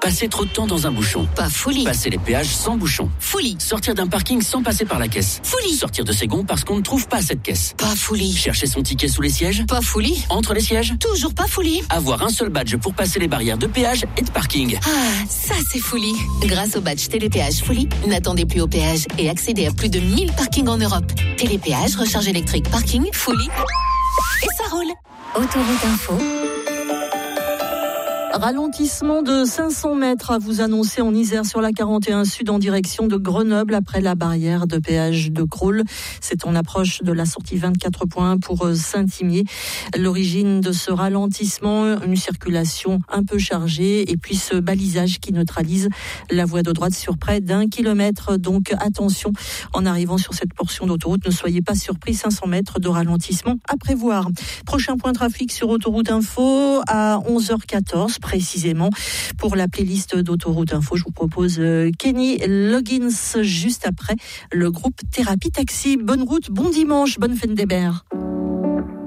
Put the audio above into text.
Passer trop de temps dans un bouchon. Pas folie. Passer les péages sans bouchon. Folie. Sortir d'un parking sans passer par la caisse. Folie. Sortir de ses gonds parce qu'on ne trouve pas cette caisse. Pas folie. Chercher son ticket sous les sièges. Pas folie. Entre les sièges. Toujours pas folie. Avoir un seul badge pour passer les barrières de péage et de parking. Ah, ça c'est folie. Grâce au badge Télépéage Folie, n'attendez plus au péage et accédez à plus de 1000 parkings en Europe. Télépéage, recharge électrique, parking, Folie. Et ça roule. Autoroute Info. Ralentissement de 500 mètres à vous annoncer en Isère sur la 41 Sud en direction de Grenoble après la barrière de péage de Crolles. C'est en approche de la sortie 24.1 pour Saint-Imier. L'origine de ce ralentissement, une circulation un peu chargée et puis ce balisage qui neutralise la voie de droite sur près d'1 kilomètre. Donc attention en arrivant sur cette portion d'autoroute, ne soyez pas surpris, 500 mètres de ralentissement à prévoir. Prochain point trafic sur Autoroute Info à 11h14. Précisément pour la playlist d'Autoroute Info. Je vous propose Kenny Loggins juste après le groupe Thérapie Taxi. Bonne route, bon dimanche, bonne fin de Débert.